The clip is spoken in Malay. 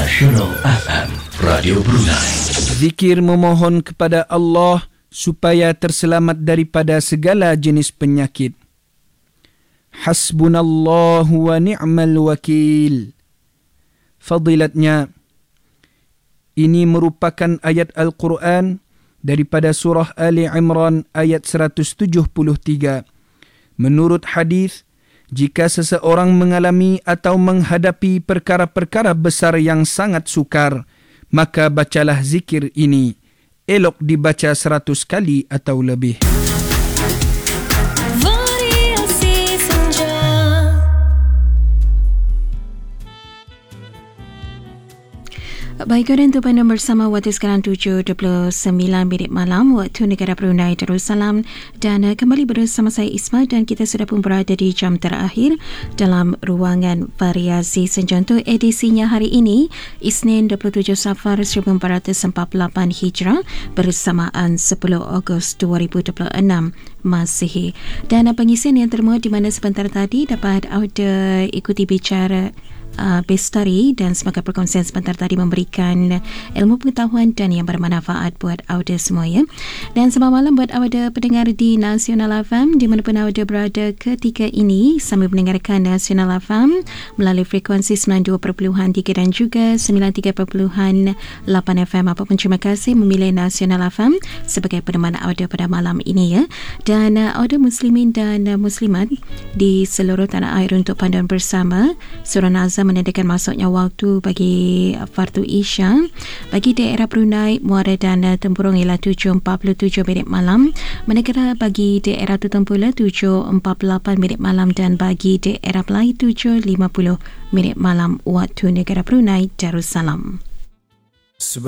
Nasional FM Radio Brunei. Zikir memohon kepada Allah supaya terselamat daripada segala jenis penyakit. Hasbunallahu wa ni'mal wakil. Fadilatnya, ini merupakan ayat Al-Quran daripada surah Ali Imran ayat 173. Menurut hadis, jika seseorang mengalami atau menghadapi perkara-perkara besar yang sangat sukar, maka bacalah zikir ini. Elok dibaca 100 kali atau lebih. Baik, dan untuk anda bersama waktu sekarang 7.29 malam waktu negara Brunei Darussalam, dan kembali bersama saya Isma, dan kita sudah pun berada di jam terakhir dalam ruangan variasi senja untuk edisinya hari ini, Isnin 27 Safar 1448 Hijrah bersamaan 10 Ogos 2026 Masihi. Dan pengisian yang termuat di mana sebentar tadi dapat anda ikuti bicara Bestari, dan semoga perkongsian sebentar tadi memberikan ilmu pengetahuan dan yang bermanfaat buat anda semua ya. Dan selamat malam buat anda pendengar di Nasional FM di mana pun anda berada ketika ini sambil mendengarkan Nasional FM melalui frekuensi 92.3 dan juga 93.8 FM. Apapun, terima kasih memilih Nasional FM sebagai peneman anda pada malam ini ya. Dan anda muslimin dan muslimat di seluruh tanah air, untuk panduan bersama surah Nazam menandakan masuknya waktu bagi Fardu Isya bagi daerah Brunei, Muara dan Tempurung ialah 7.47 minit malam, manakala bagi daerah Tutempula 7.48 minit malam, dan bagi daerah Melayu 7.50 minit malam waktu negara Brunei Darussalam.